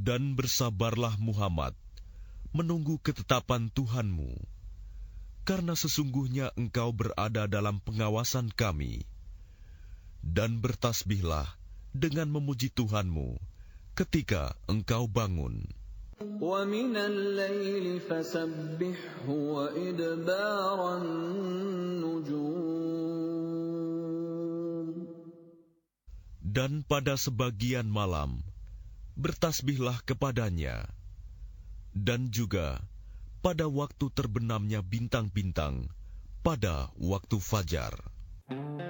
Dan bersabarlah Muhammad, menunggu ketetapan Tuhanmu, karena sesungguhnya engkau berada dalam pengawasan kami. Dan bertasbihlah dengan memuji Tuhanmu ketika engkau bangun. وَمِنَ اللَّيْلِ فَسَبِّحْهُ وَإِدْبَارَ النُّجُومِ. Dan pada sebagian malam, bertasbihlah kepadanya, dan juga pada waktu terbenamnya bintang-bintang, pada waktu fajar.